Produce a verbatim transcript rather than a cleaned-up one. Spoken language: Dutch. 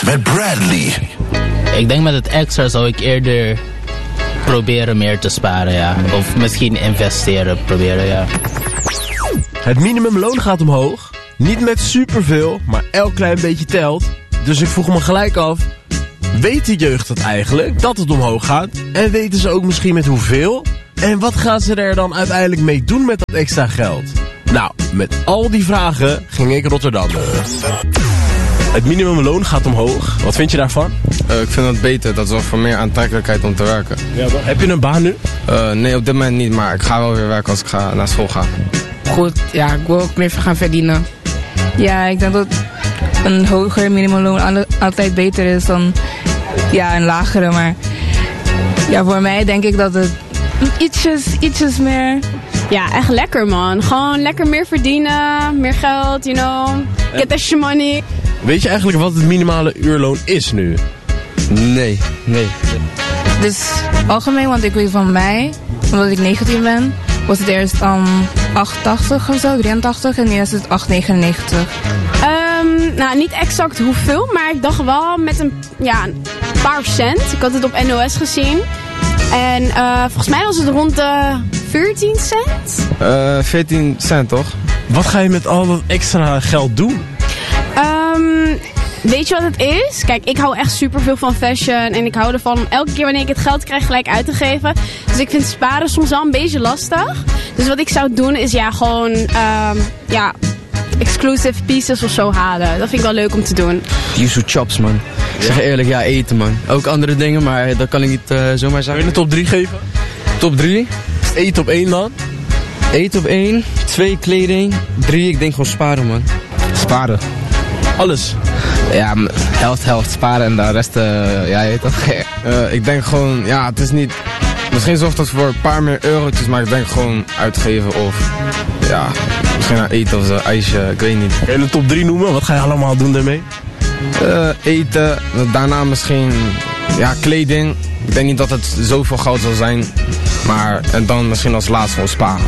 met Bradley. Ik denk met het extra zou ik eerder proberen meer te sparen, ja. Of misschien investeren, proberen, ja. Het minimumloon gaat omhoog. Niet met superveel, maar elk klein beetje telt. Dus ik vroeg me gelijk af, weet de jeugd dat eigenlijk, dat het omhoog gaat? En weten ze ook misschien met hoeveel? En wat gaan ze er dan uiteindelijk mee doen met dat extra geld? Nou, met al die vragen ging ik Rotterdam door. Het minimumloon gaat omhoog. Wat vind je daarvan? Uh, ik vind dat beter. Dat zorgt voor meer aantrekkelijkheid om te werken. Ja, heb je een baan nu? Uh, nee, op dit moment niet. Maar ik ga wel weer werken als ik ga, naar school ga. Goed, ja, ik wil ook meer gaan verdienen. Ja, ik denk dat een hoger minimumloon altijd beter is dan ja, een lagere. Maar ja, voor mij denk ik dat het ietsjes, ietsjes meer... Ja, echt lekker, man. Gewoon lekker meer verdienen, meer geld, you know. Get extra money. Weet je eigenlijk wat het minimale uurloon is nu? Nee, nee. Dus algemeen, want ik weet van mij, omdat ik negentien ben, was het eerst um, acht tachtig of zo, drieëntachtig en nu is het acht negenennegentig. Um, nou, niet exact hoeveel, maar ik dacht wel met een, ja, een paar cent. Ik had het op N O S gezien. En uh, volgens mij was het rond de veertien cent. Uh, veertien cent, toch? Wat ga je met al dat extra geld doen? Um, weet je wat het is? Kijk, ik hou echt superveel van fashion. En ik hou ervan om elke keer wanneer ik het geld krijg gelijk uit te geven. Dus ik vind sparen soms wel een beetje lastig. Dus wat ik zou doen is ja, gewoon um, ja, exclusive pieces of zo halen. Dat vind ik wel leuk om te doen. Yuzu chops, man. Ik zeg eerlijk, ja, eten, man. Ook andere dingen, maar dat kan ik niet uh, zomaar zeggen. Wil je een top drie geven? Top drie? Eten op één dan? Eten op één, twee kleding, drie, ik denk gewoon sparen, man. Sparen. Alles? Ja, helft, helft sparen en de rest, uh, ja, je weet toch. uh, ik denk gewoon, ja, het is niet... Misschien zorgt dat voor een paar meer eurotjes, maar ik denk gewoon uitgeven of... Ja, misschien aan eten of zo, ijsje, ik weet niet. Kun je een top drie noemen? Wat ga je allemaal doen daarmee? Uh, eten, daarna misschien, ja, kleding. Ik denk niet dat het zoveel geld zal zijn, maar en dan misschien als laatste gewoon sparen.